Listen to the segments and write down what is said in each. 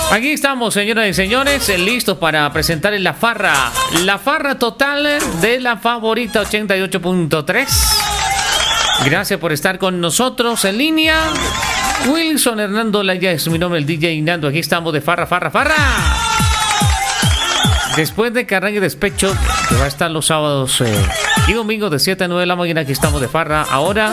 Aquí estamos, señoras y señores, listos para presentar la farra total de la favorita 88.3. Gracias por estar con nosotros en línea. Wilson Hernando Laya es mi nombre, el DJ Nando. Aquí estamos de farra. Después de Carranga y Despecho, que va a estar los sábados y domingos de 7 a 9 de la mañana, aquí estamos de farra. Ahora,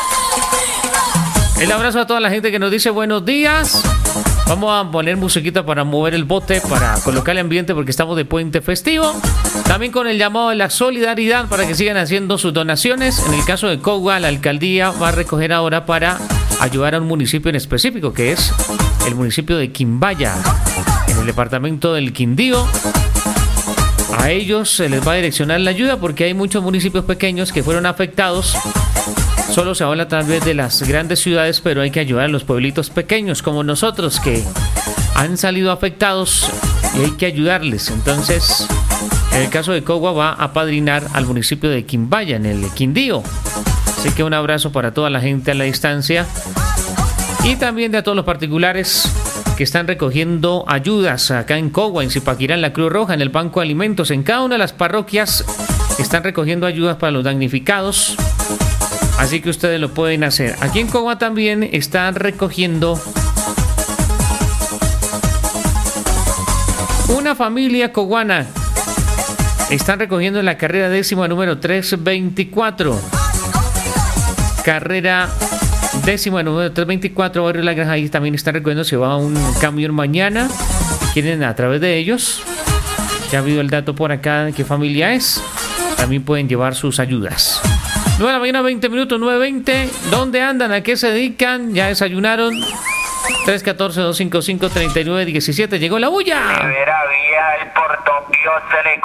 el abrazo a toda la gente que nos dice buenos días. Vamos a poner musiquita para mover el bote, para colocar el ambiente, porque estamos de puente festivo. También con el llamado de la solidaridad para que sigan haciendo sus donaciones. En el caso de Cogua, la alcaldía va a recoger ahora para ayudar a un municipio en específico, que es el municipio de Quimbaya, en el departamento del Quindío. A ellos se les va a direccionar la ayuda porque hay muchos municipios pequeños que fueron afectados. Solo se habla a través de las grandes ciudades, pero hay que ayudar a los pueblitos pequeños como nosotros que han salido afectados y hay que ayudarles. Entonces, en el caso de Cogua va a apadrinar al municipio de Quimbaya, en el Quindío. Así que un abrazo para toda la gente a la distancia y también de a todos los particulares que están recogiendo ayudas acá en Cogua, en Zipaquirá, en la Cruz Roja, en el Banco de Alimentos. En cada una de las parroquias están recogiendo ayudas para los damnificados. Así que ustedes lo pueden hacer. Aquí en Cogua también están recogiendo una familia coguana. Están recogiendo la carrera décima número 324. Carrera décima número 324, Barrio La Granja. Ahí también están recogiendo. Se va un camión mañana. Quieren a través de ellos. Ya ha habido el dato por acá de qué familia es. También pueden llevar sus ayudas. 9 de la mañana, 20 minutos, 9:20. ¿Dónde andan? ¿A qué se dedican? ¿Ya desayunaron? 314-255-3917. Llegó la bulla. Rivera Vía, el portopío se le